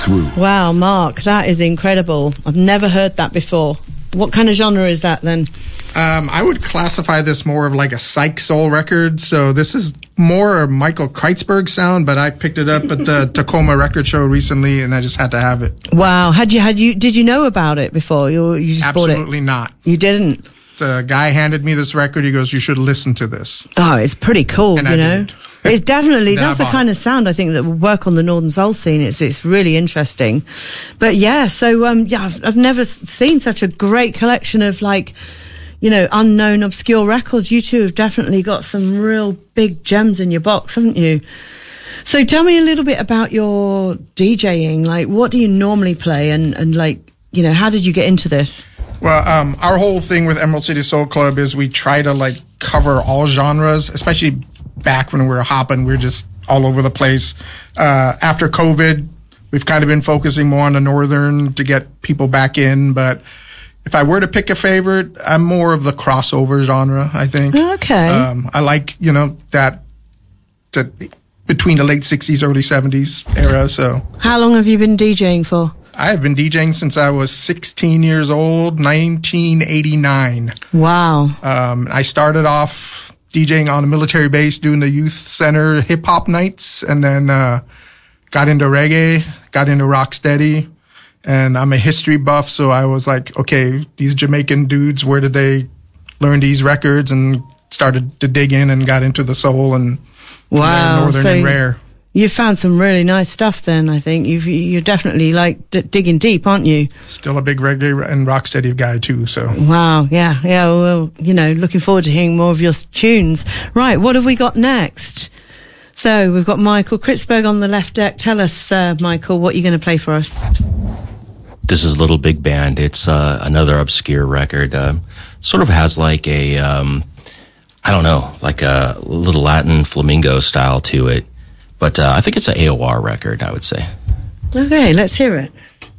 through. Wow, Mark, that is incredible. I've never heard that before. What kind of genre is that then? I would classify this more of like a psych soul record. So this is more a Michael Kreitzberg sound, but I picked it up at the Tacoma Record Show recently, and I just had to have it. Wow, did you know about it before? You just bought it? Absolutely not. You didn't? The guy handed me this record. He goes, "You should listen to this." Oh, it's pretty cool, and you know. Did. It's definitely that's the kind of sound I think that will work on the Northern Soul scene. It's really interesting. But yeah, so I've never seen such a great collection of unknown, obscure records. You two have definitely got some real big gems in your box, haven't you? So tell me a little bit about your DJing. Like, what do you normally play, and how did you get into this? Well, our whole thing with Emerald City Soul Club is we try to cover all genres, especially back when we were hopping. We were just all over the place. After COVID, we've kind of been focusing more on the Northern to get people back in. But if I were to pick a favorite, I'm more of the crossover genre, I think. Okay. I like, that between the late 60s, early 70s era. So, how long have you been DJing for? I have been DJing since I was 16 years old, 1989. Wow. I started off DJing on a military base doing the youth center hip hop nights, and then got into reggae, got into rocksteady, and I'm a history buff, so I was like, okay, these Jamaican dudes, where did they learn these records? And started to dig in and got into the soul and Northern and rare. You found some really nice stuff then, I think. You're definitely digging deep, aren't you? Still a big reggae and rocksteady guy too, so. Wow, yeah. Well, looking forward to hearing more of your tunes. Right, what have we got next? So we've got Michael Kreitzberg on the left deck. Tell us, Michael, what you're going to play for us. This is Little Big Band. It's another obscure record. Sort of has like a, like a little Latin flamenco style to it. But I think it's an AOR record, I would say. Okay, let's hear it.